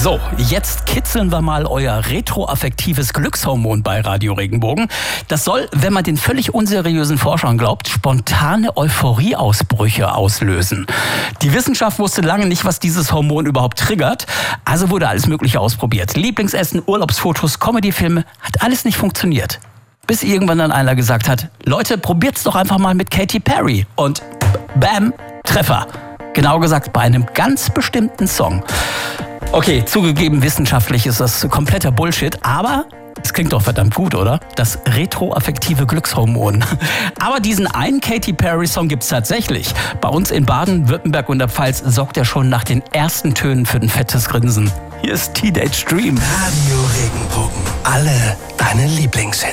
So, jetzt kitzeln wir mal euer retroaffektives Glückshormon bei Radio Regenbogen. Das soll, wenn man den völlig unseriösen Forschern glaubt, spontane Euphorieausbrüche auslösen. Die Wissenschaft wusste lange nicht, was dieses Hormon überhaupt triggert. Also wurde alles Mögliche ausprobiert. Lieblingsessen, Urlaubsfotos, Comedyfilme, hat alles nicht funktioniert. Bis irgendwann dann einer gesagt hat, Leute, probiert's doch einfach mal mit Katy Perry. Und bam, Treffer. Genau gesagt bei einem ganz bestimmten Song. Okay, zugegeben, wissenschaftlich ist das kompletter Bullshit, aber es klingt doch verdammt gut, oder? Das retroaffektive Glückshormon. Aber diesen einen Katy Perry-Song gibt's tatsächlich. Bei uns in Baden-Württemberg und der Pfalz sorgt er schon nach den ersten Tönen für ein fettes Grinsen. Hier ist Teenage Dream. Radio Regenbogen. Alle deine Lieblingshits.